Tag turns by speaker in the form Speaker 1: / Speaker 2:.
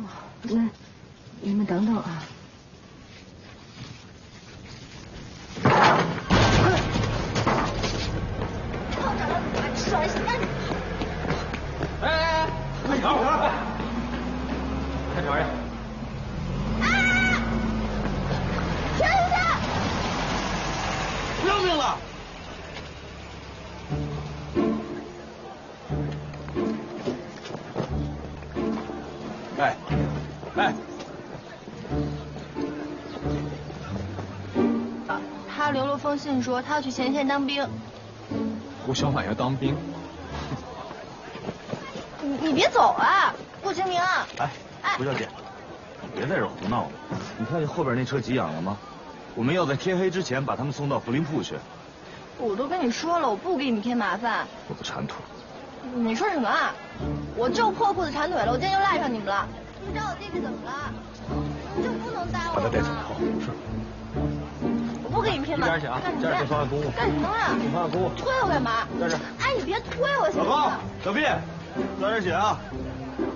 Speaker 1: 那你们等等啊。
Speaker 2: 甩下！
Speaker 3: 哎，快点！看这玩意儿！
Speaker 2: 停下！
Speaker 3: 不要命了！哎，
Speaker 2: 他留了封信说他要去前线当兵。
Speaker 3: 顾小满要当兵？
Speaker 2: 你别走啊，顾清明啊！
Speaker 4: 哎，顾小姐，别在这胡闹了。你看见后边那车急眼了吗？我们要在天黑之前把他们送到福林铺去。
Speaker 2: 我都跟你说了，我不给你们添麻烦。
Speaker 4: 我不馋腿。
Speaker 2: 你说什么啊？我就破裤子馋腿了，我今天就赖上你们了。你们找我弟弟怎么了？你就不能搭我吗？
Speaker 4: 把他带走。好，是。
Speaker 2: 我不给你们添麻烦。干什么呀？
Speaker 4: 方案公务。
Speaker 2: 干什么呀？
Speaker 4: 方案公务。
Speaker 2: 推我干嘛？
Speaker 4: 在这。
Speaker 2: 哎，你别推我行吗？
Speaker 4: 小高，小毕，抓点血啊！